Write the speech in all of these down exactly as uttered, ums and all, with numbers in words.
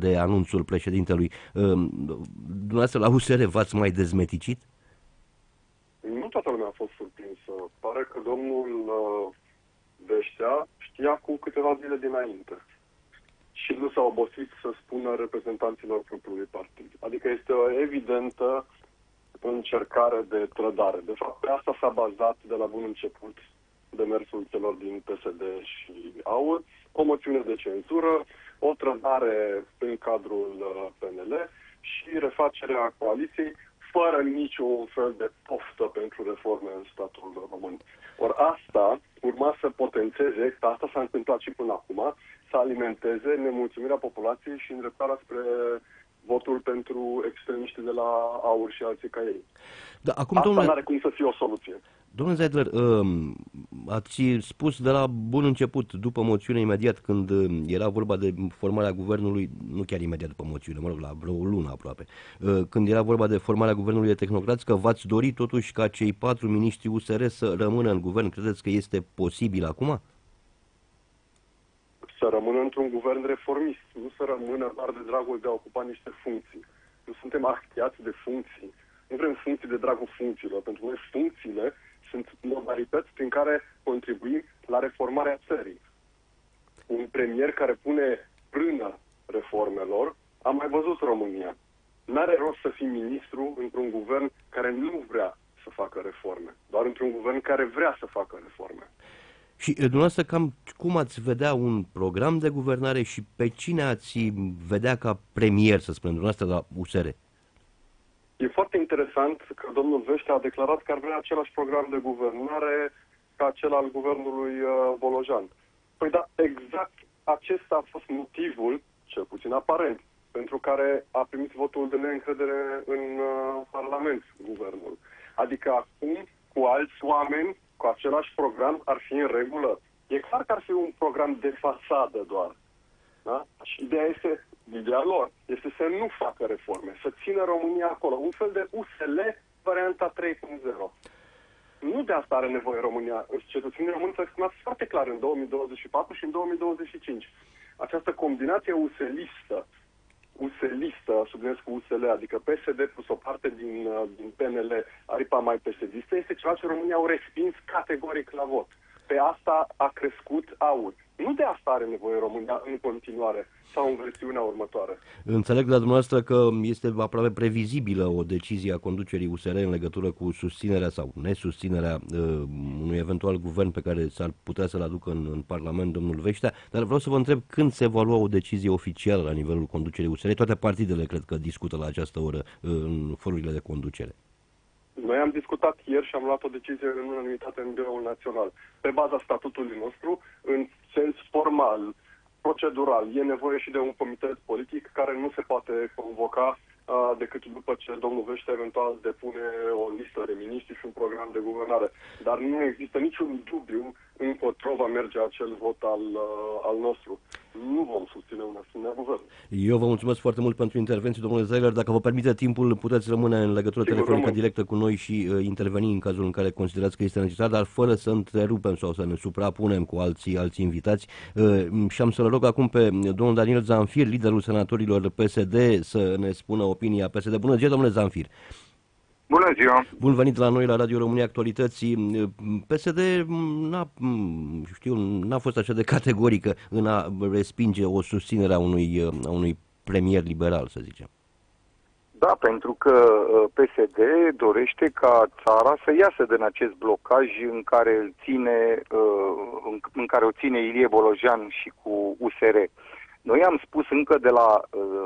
de anunțul președintelui. Dumneavoastră la U S R v-ați mai dezmeticit? Nu toată lumea a fost surprinsă. Pare că domnul Veștea știa cu câteva zile dinainte. Și nu s-a obosit să spună reprezentanților propriului partid. Adică este o evidentă încercare de trădare. De fapt, pe asta s-a bazat de la bun început demersul celor din P S D și A U R, o moțiune de cenzură, o trădare în cadrul P N L și refacerea coaliției fără niciun fel de poftă pentru reforme în statul român. Ori asta urma să potențeze, asta s-a întâmplat și până acum, să alimenteze nemulțumirea populației și îndreptarea spre votul pentru extremiștii de la A U R și alții ca ei. Da, acum, asta domnule... nu are cum să fie o soluție. Domnule Zeidler, ați spus de la bun început, după moțiune, imediat când era vorba de formarea guvernului, nu chiar imediat după moțiune, mă rog, la vreo lună aproape, când era vorba de formarea guvernului de tehnocrați, că v-ați dorit totuși ca cei patru miniștri U S R să rămână în guvern. Credeți că este posibil acum? Să rămână într-un guvern reformist, nu să rămână doar de dragul de a ocupa niște funcții. Nu suntem ahtiați de funcții. Nu vrem funcții de dragul funcțiilor. Pentru noi funcțiile sunt modalități prin care contribuim la reformarea țării. Un premier care pune frână reformelor, am mai văzut România. N-are rost să fii ministru într-un guvern care nu vrea să facă reforme, doar într-un guvern care vrea să facă reforme. Și dumneavoastră, cam cum ați vedea un program de guvernare și pe cine ați vedea ca premier, să spunem, dumneavoastră la U S R? E foarte interesant că domnul Veștea a declarat că ar vrea același program de guvernare ca cel al guvernului Bolojan. Păi da, exact acesta a fost motivul, cel puțin aparent, pentru care a primit votul de neîncredere în Parlament, guvernul. Adică acum, cu alți oameni, cu același program, ar fi în regulă. E clar că ar fi un program de fațadă doar. Da? Și ideea este, ideea lor, este să nu facă reforme, să țină România acolo. Un fel de U S L varianta trei punct zero. Nu de asta are nevoie România. Cetățenii români s-au exprimat foarte clar în două mii douăzeci și patru și în două mii douăzeci și cinci. Această combinație USL-istă, USL-istă, subliniez cu U S L, adică P S D plus o parte din, din P N L, aripa mai P S D-istă, este ceva ce România au respins categoric la vot. Pe asta a crescut A U R. Nu de asta are nevoie România în continuare sau în versiunea următoare. Înțeleg de la dumneavoastră că este aproape previzibilă o decizie a conducerii U S R în legătură cu susținerea sau nesusținerea uh, unui eventual guvern pe care s-ar putea să-l aducă în, în Parlament domnul Veștea, dar vreau să vă întreb când se va lua o decizie oficială la nivelul conducerii U S R. Toate partidele cred că discută la această oră uh, în forurile de conducere. Noi am discutat ieri și am luat o decizie în unanimitate în Biroul Național. Pe baza statutului nostru, în sens formal, procedural, e nevoie și de un comitet politic care nu se poate convoca uh, decât după ce domnul Veștea eventual depune o listă de miniștri și un program de guvernare. Dar nu există niciun dubiu încotro va merge acel vot al, uh, al nostru. Nu vom susține un asemenea guvern. Eu vă mulțumesc foarte mult pentru intervenție, domnule Zeidler. Dacă vă permite timpul, puteți rămâne în legătură Sigur, telefonică rămân. directă cu noi și uh, interveni în cazul în care considerați că este necesar, dar fără să întrerupem sau să ne suprapunem cu alții, alții invitați. Uh, și am să-l rog acum pe domnul Daniel Zamfir, liderul senatorilor P S D, să ne spună opinia P S D. Bună ziua, domnule Zamfir! Bună ziua! Bun venit la noi la Radio România Actualității. P S D n-a, știu, n-a fost așa de categorică în a respinge o susținere a unui, a unui premier liberal, să zicem. Da, pentru că P S D dorește ca țara să iasă din acest blocaj în care îl ține, în care o ține Ilie Bolojan și cu U S R. Noi am spus încă de la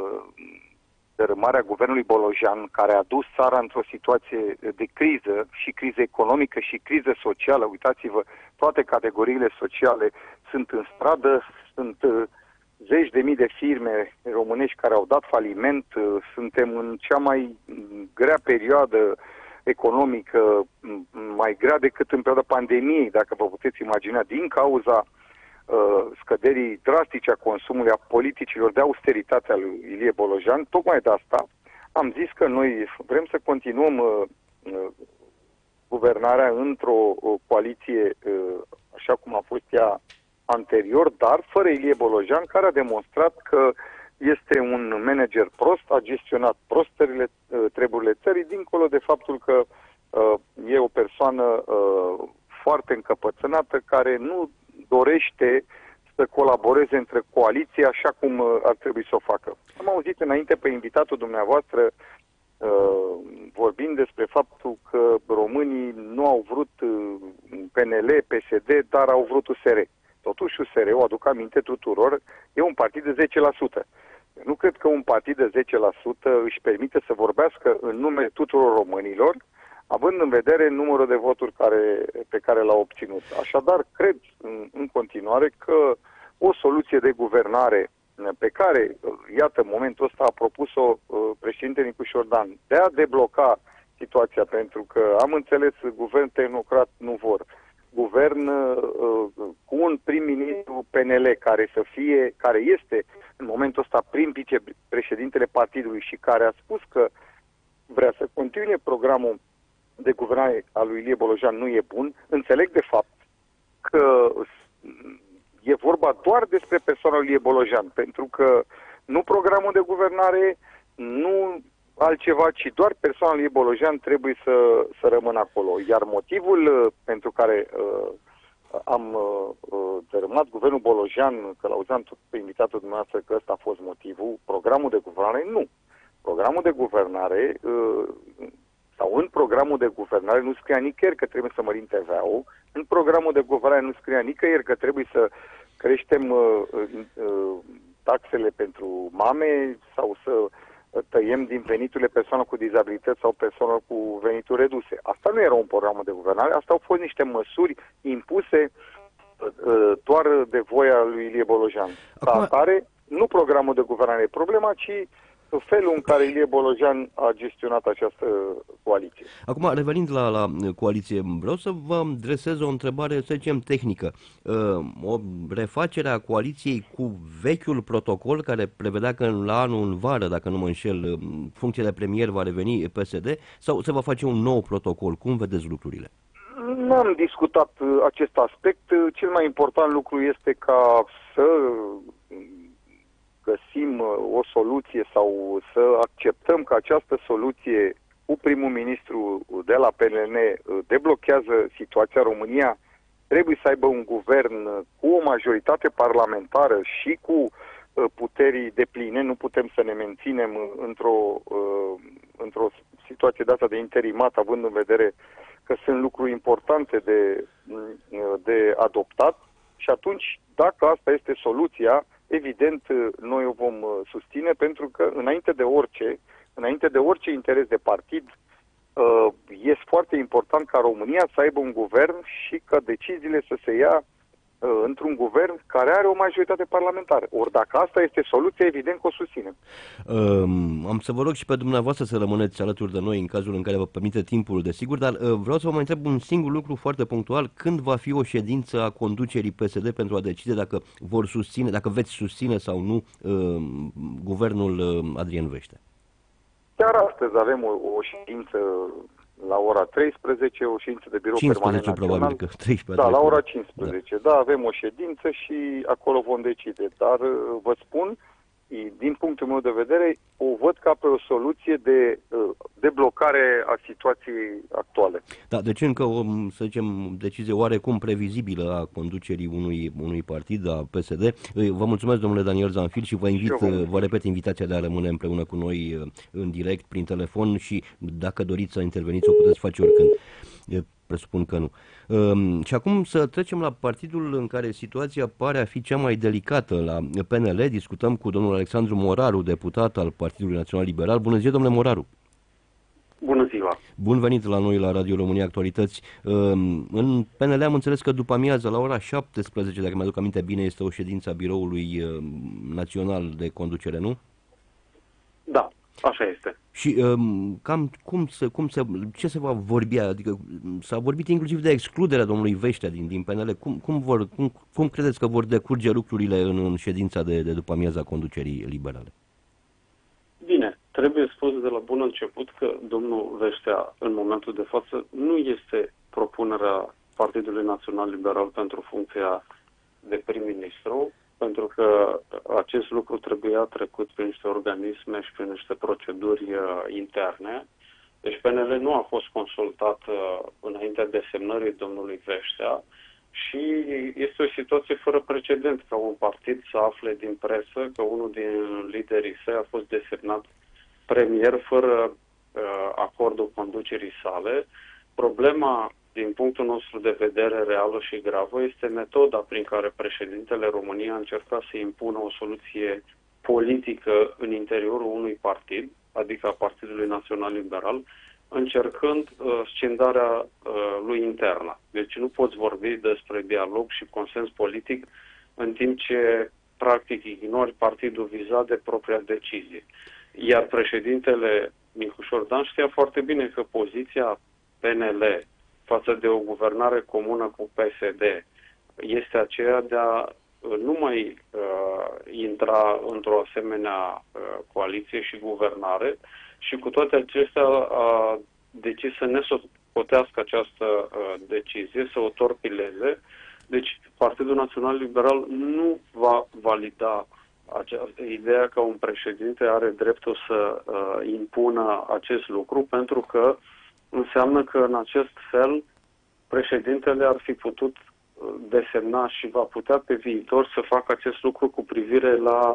dărâmarea guvernului Bolojan, care a dus țara într-o situație de criză, și criză economică și criză socială. Uitați-vă, toate categoriile sociale sunt în stradă, sunt zeci de mii de firme românești care au dat faliment, suntem în cea mai grea perioadă economică, mai grea decât în perioada pandemiei, dacă vă puteți imagina, din cauza scăderii drastice a consumului, a politicilor de austeritate a lui Ilie Bolojan. Tocmai de asta am zis că noi vrem să continuăm uh, uh, guvernarea într-o uh, coaliție uh, așa cum a fost ea anterior, dar fără Ilie Bolojan, care a demonstrat că este un manager prost, a gestionat prostările, treburile țării, dincolo de faptul că uh, e o persoană uh, foarte încăpățânată care nu dorește să colaboreze între coaliții așa cum uh, ar trebui să o facă. Am auzit înainte pe invitatul dumneavoastră uh, vorbind despre faptul că românii nu au vrut uh, P N L, P S D, dar au vrut U S R. Totuși U S R, o aduc aminte tuturor, e un partid de zece la sută. Nu cred că un partid de zece la sută își permite să vorbească în numele tuturor românilor, având în vedere numărul de voturi care, pe care l-au obținut. Așadar, cred în, în continuare că o soluție de guvernare pe care, iată, în momentul ăsta a propus-o președintele Nicu Șordan, de a debloca situația, pentru că am înțeles, guvern tehnocrat nu vor. Guvern uh, cu un prim-ministru P N L care să fie, care este în momentul ăsta prim vicepreședintele partidului și care a spus că vrea să continue programul de guvernare al lui Ilie Bolojan nu e bun, înțeleg de fapt că e vorba doar despre persoana lui Ilie Bolojan, pentru că nu programul de guvernare, nu altceva, ci doar persoana lui Bolojan trebuie să, să rămână acolo. Iar motivul uh, pentru care uh, am uh, dărâmat guvernul Bolojan, că l-auzeam tot pe invitatul dumneavoastră că ăsta a fost motivul, programul de guvernare, nu. Programul de guvernare, uh, sau în programul de guvernare nu scria nicăieri că trebuie să mărim T V A-ul, în programul de guvernare nu scria nicăieri că trebuie să creștem uh, uh, taxele pentru mame sau să tăiem din veniturile persoanelor cu dizabilități sau persoanelor cu venituri reduse. Asta nu era un program de guvernare, asta au fost niște măsuri impuse uh, doar de voia lui Ilie Bolojan. Acum... Care, nu programul de guvernare e problema, ci felul în care Ilie Bolojan a gestionat această coaliție. Acum, revenind la, la coaliție, vreau să vă adresez o întrebare, să zicem, tehnică. O refacere a coaliției cu vechiul protocol, care prevedea că la anul, în vară, dacă nu mă înșel, funcția de premier va reveni P S D, sau se va face un nou protocol? Cum vedeți lucrurile? Nu am discutat acest aspect. Cel mai important lucru este ca să găsim o soluție sau să acceptăm că această soluție cu primul ministru de la P N L deblochează situația. România trebuie să aibă un guvern cu o majoritate parlamentară și cu puterii depline. Nu putem să ne menținem într-o, într-o situație de asta de interimat, având în vedere că sunt lucruri importante de, de adoptat. Și atunci, dacă asta este soluția, evident, noi o vom susține, pentru că înainte de orice, înainte de orice interes de partid, este foarte important ca România să aibă un guvern și ca deciziile să se ia într-un guvern care are o majoritate parlamentară. Ori dacă asta este soluția, evident că o susținem. Um, am să vă rog și pe dumneavoastră să rămâneți alături de noi în cazul în care vă permite timpul, desigur, dar uh, vreau să vă mai întreb un singur lucru foarte punctual. Când va fi o ședință a conducerii P S D pentru a decide dacă vor susține, dacă veți susține sau nu uh, guvernul uh, Adrian Veștea? Chiar astăzi avem o, o ședință la ora treisprezece, o ședință de birou permanent național. Probabil că treisprezece. Da, la ora cincisprezece. Da. da, avem o ședință și acolo vom decide. Dar vă spun, din punctul meu de vedere, o văd ca pe o soluție de deblocare a situației actuale. Da, deci încă o, să zicem, decizie oarecum previzibilă a conducerii unui, unui partid, a P S D. Vă mulțumesc, domnule Daniel Zanfir, și vă invit, și vă repet invitația de a rămâne împreună cu noi în direct, prin telefon, și dacă doriți să interveniți, o puteți face oricând. Presupun că nu. Um, și acum să trecem la partidul în care situația pare a fi cea mai delicată, la P N L. Discutăm cu domnul Alexandru Moraru, deputat al Partidului Național Liberal. Bună ziua, domnule Moraru! Bună ziua! Bun venit la noi la Radio România Actualități. Um, în P N L am înțeles că după amiază, la ora șaptesprezece, dacă mi-aduc aminte bine, este o ședință a Biroului Național de Conducere, nu? Da. Așa este. Și um, cam cum se, cum se, ce se va vorbi? Adică s-a vorbit inclusiv de excluderea domnului Veștea din, din P N L. Cum, cum, vor, cum, cum credeți că vor decurge lucrurile în, în ședința de, de după amiaza conducerii liberale? Bine, trebuie spus de la bun început că domnul Veștea, în momentul de față, nu este propunerea Partidului Național Liberal pentru funcția de prim-ministru. pentru că acest lucru trebuia trecut prin niște organisme și prin niște proceduri uh, interne. Deci P N L nu a fost consultat uh, înainte de semnării domnului Veștea și este o situație fără precedent ca un partid să afle din presă că unul din liderii săi a fost desemnat premier fără uh, acordul conducerii sale. Problema, din punctul nostru de vedere reală și gravă, este metoda prin care președintele României a încercat să impună o soluție politică în interiorul unui partid, adică a Partidului Național Liberal, încercând uh, scindarea uh, lui internă. Deci nu poți vorbi despre dialog și consens politic în timp ce practic ignori partidul vizat de propria decizie. Iar președintele Nicușor Dan știa foarte bine că poziția P N L față de o guvernare comună cu P S D este aceea de a nu mai uh, intra într-o asemenea uh, coaliție și guvernare și cu toate acestea a decis să ne socotească această uh, decizie, să o torpileze. Deci Partidul Național Liberal nu va valida această ideea că un președinte are dreptul să uh, impună acest lucru, pentru că înseamnă că în acest fel președintele ar fi putut desemna și va putea pe viitor să facă acest lucru cu privire la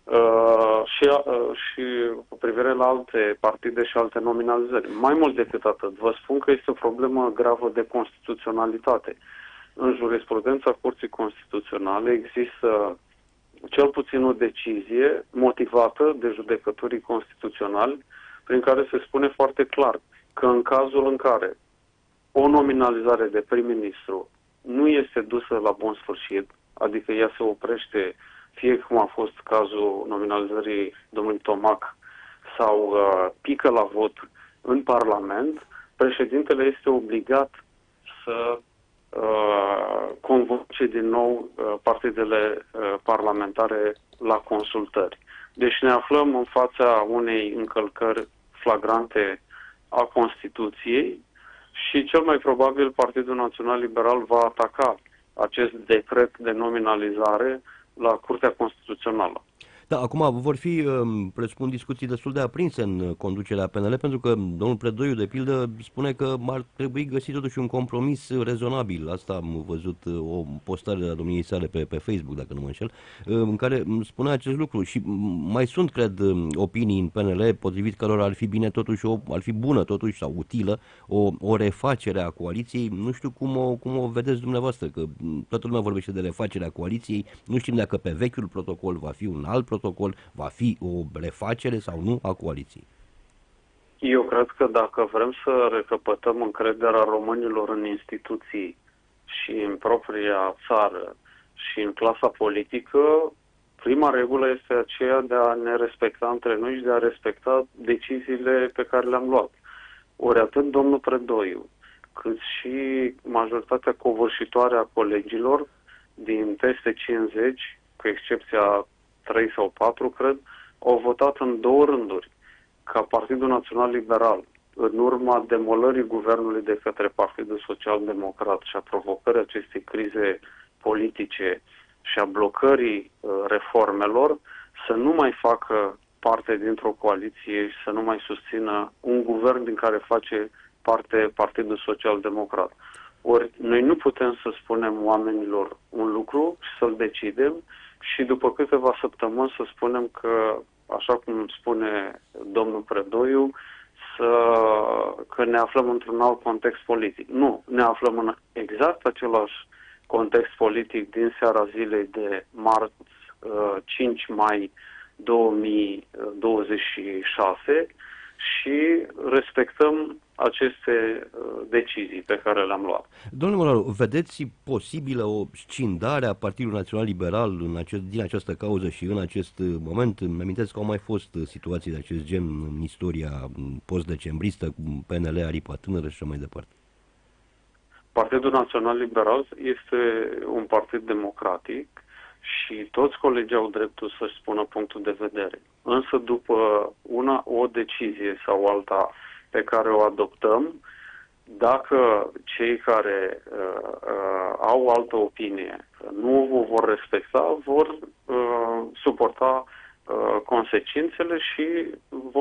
uh, și, uh, și cu privire la alte partide și alte nominalizări. Mai mult decât atât, vă spun că este o problemă gravă de constituționalitate. În jurisprudența Curții Constituționale există cel puțin o decizie motivată de judecătorii constituționali prin care se spune foarte clar că în cazul în care o nominalizare de prim-ministru nu este dusă la bun sfârșit, adică ea se oprește, fie cum a fost cazul nominalizării domnului Tomac, sau uh, pică la vot în Parlament, președintele este obligat să uh, convoce din nou uh, partidele uh, parlamentare la consultări. Deci ne aflăm în fața unei încălcări flagrante a Constituției și cel mai probabil Partidul Național Liberal va ataca acest decret de nominalizare la Curtea Constituțională. Da, acum vor fi, presupun, discuții destul de aprinse în conducerea P N L, pentru că domnul Predoiu, de pildă, spune că ar trebui găsit totuși un compromis rezonabil. Asta am văzut o postare de la domniei sale pe, pe Facebook, dacă nu mă înșel, în care spune acest lucru. Și mai sunt, cred, opinii în P N L potrivit cărora ar fi bine totuși, o, ar fi bună totuși sau utilă o, o refacere a coaliției. Nu știu cum o, cum o vedeți dumneavoastră, că toată lumea vorbește de refacerea coaliției. Nu știm dacă pe vechiul protocol va fi un alt protocol, protocol, va fi o refacere sau nu a coaliției? Eu cred că dacă vrem să recăpătăm încrederea românilor în instituții și în propria țară și în clasa politică, prima regulă este aceea de a ne respecta între noi și de a respecta deciziile pe care le-am luat. Ori atât domnul Predoiu, cât și majoritatea covârșitoare a colegilor din peste cincizeci, cu excepția trei sau patru, cred, au votat în două rânduri ca Partidul Național Liberal, în urma demolării guvernului de către Partidul Social Democrat și a provocării acestei crize politice și a blocării uh, reformelor, să nu mai facă parte dintr-o coaliție și să nu mai susțină un guvern din care face parte Partidul Social Democrat. Ori noi nu putem să spunem oamenilor un lucru și să-l decidem și după câteva săptămâni să spunem că, așa cum spune domnul Predoiu, să, că ne aflăm într-un alt context politic. Nu, ne aflăm în exact același context politic din seara zilei de marți, cinci mai două mii douăzeci și șase și respectăm aceste decizii pe care le-am luat. Domnule Moraru, vedeți posibilă o scindare a Partidului Național Liberal în acest, din această cauză și în acest moment? Îmi amintesc că au mai fost situații de acest gen în istoria post-decembristă, cu P N L, aripa tânără și așa mai departe. Partidul Național Liberal este un partid democratic și toți colegii au dreptul să-și spună punctul de vedere. Însă după una, o decizie sau alta pe care o adoptăm, dacă cei care uh, uh, au altă opinie Dacă nu o vor respecta, vor uh, suporta uh, consecințele și vom